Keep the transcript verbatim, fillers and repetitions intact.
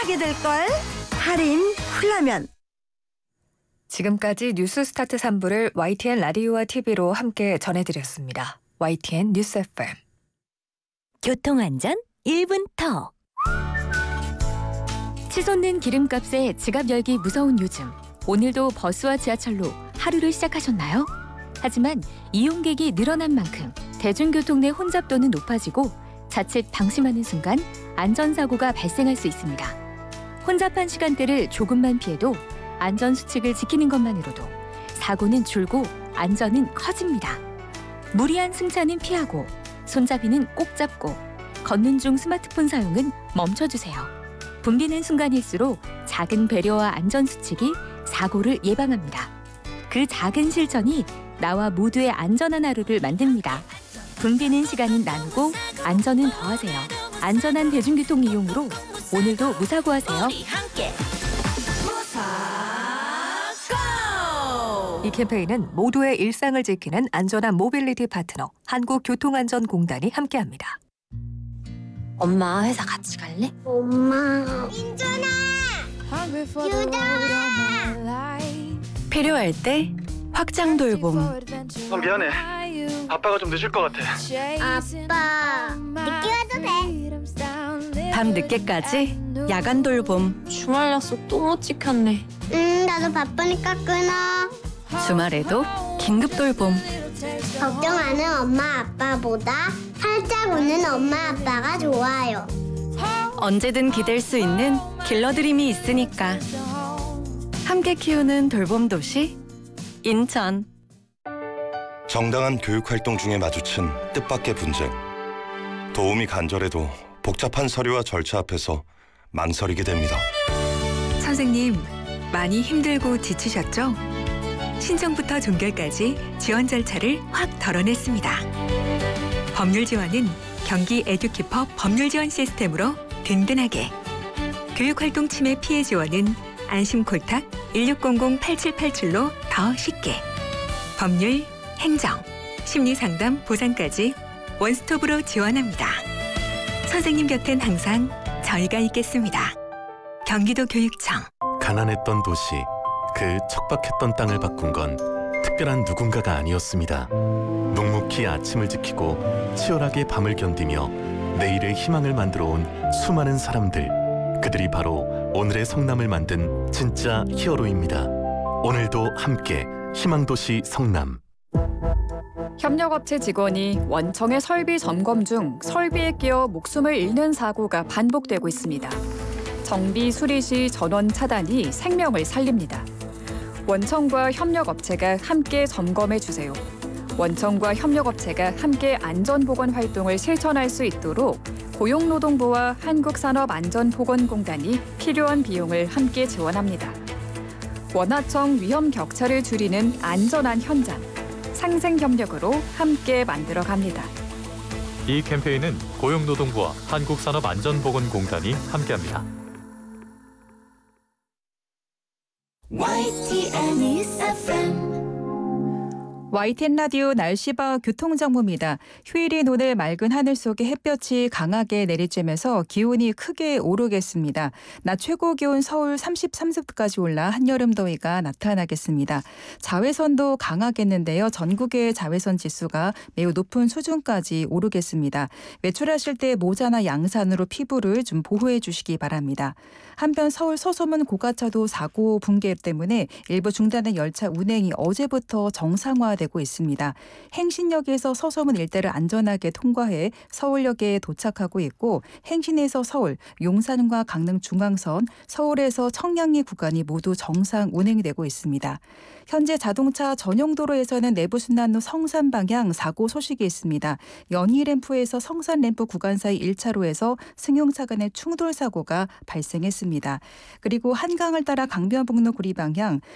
크게 될걸? 할인 훌라면. 지금까지 뉴스 스타트 삼 부를 와이티엔 라디오와 티비로 함께 전해드렸습니다. 와이티엔 뉴스 에프엠. 교통안전 일 분 더. 치솟는 기름값에 지갑 열기 무서운 요즘. 오늘도 버스와 지하철로 하루를 시작하셨나요? 하지만 이용객이 늘어난 만큼 대중교통 내 혼잡도는 높아지고 자칫 방심하는 순간 안전사고가 발생할 수 있습니다. 혼잡한 시간대를 조금만 피해도 안전수칙을 지키는 것만으로도 사고는 줄고 안전은 커집니다. 무리한 승차는 피하고 손잡이는 꼭 잡고 걷는 중 스마트폰 사용은 멈춰주세요. 붐비는 순간일수록 작은 배려와 안전수칙이 사고를 예방합니다. 그 작은 실천이 나와 모두의 안전한 하루를 만듭니다. 붐비는 시간은 나누고 안전은 더하세요. 안전한 대중교통 이용으로 오늘도 무사고하세요. 이 캠페인은 모두의 일상을 지키는 안전한 모빌리티 파트너 한국교통안전공단이 함께합니다. 엄마 회사 같이 갈래? 엄마. 민준아. 유정아. 필요할 때 확장 돌봄. 어, 미안해. 아빠가 좀 늦을 것 같아. 아빠. 늦게 와도 돼. 밤 늦게까지 야간 돌봄. 주말 약속 또 못 지켰네. 응, 나도 바쁘니까 끊어. 주말에도 긴급 돌봄. 걱정하는 엄마 아빠보다 살짝 웃는 엄마 아빠가 좋아요. 언제든 기댈 수 있는 길러드림이 있으니까. 함께 키우는 돌봄 도시 인천. 정당한 교육활동 중에 마주친 뜻밖의 분쟁. 도움이 간절해도 복잡한 서류와 절차 앞에서 망설이게 됩니다. 선생님, 많이 힘들고 지치셨죠? 신청부터 종결까지 지원 절차를 확 덜어냈습니다. 법률 지원은 경기 에듀키퍼 법률 지원 시스템으로 든든하게. 교육활동 침해 피해 지원은 안심콜탁 일육공공 팔칠팔칠로 더 쉽게. 법률, 행정, 심리상담, 보상까지 원스톱으로 지원합니다. 선생님 곁엔 항상 저희가 있겠습니다. 경기도 교육청. 가난했던 도시, 그 척박했던 땅을 바꾼 건 특별한 누군가가 아니었습니다. 묵묵히 아침을 지키고 치열하게 밤을 견디며 내일의 희망을 만들어 온 수많은 사람들. 그들이 바로 오늘의 성남을 만든 진짜 히어로입니다. 오늘도 함께 희망도시 성남. 협력업체 직원이 원청의 설비 점검 중 설비에 끼어 목숨을 잃는 사고가 반복되고 있습니다. 정비 수리 시 전원 차단이 생명을 살립니다. 원청과 협력업체가 함께 점검해 주세요. 원청과 협력업체가 함께 안전보건 활동을 실천할 수 있도록 고용노동부와 한국산업안전보건공단이 필요한 비용을 함께 지원합니다. 원하청 위험 격차를 줄이는 안전한 현장, 상생협력으로 함께 만들어갑니다. 이 캠페인은 고용노동부와 한국산업안전보건공단이 함께합니다. 와이티엔 뉴스 에프엠. 와이티엔 라디오 날씨와 교통정보입니다. 휴일인 오늘 맑은 하늘 속에 햇볕이 강하게 내리쬐면서 기온이 크게 오르겠습니다. 낮 최고 기온 서울 삼십삼 도까지 올라 한여름 더위가 나타나겠습니다. 자외선도 강하겠는데요. 전국의 자외선 지수가 매우 높은 수준까지 오르겠습니다. 외출하실 때 모자나 양산으로 피부를 좀 보호해 주시기 바랍니다. 한편 서울 서소문 고가차도 사고 붕괴 때문에 일부 중단된 열차 운행이 어제부터 정상화되고 있습니다. 행신역에서 서소문 일대를 안전하게 통과해 서울역에 도착하고 있고 행신에서 서울, 용산과 강릉 중앙선, 서울에서 청량리 구간이 모두 정상 운행되고 있습니다. 현재 자동차 전용 도로에서는 내부순환로 성산 방향 사고 소식이 있습니다. 연희램프에서 성산램프 구간 사이 일 차로에서 승용차 간의 충돌 사고가 발생했습니다. 그리고 한강을 따라 강변북로 구리 방향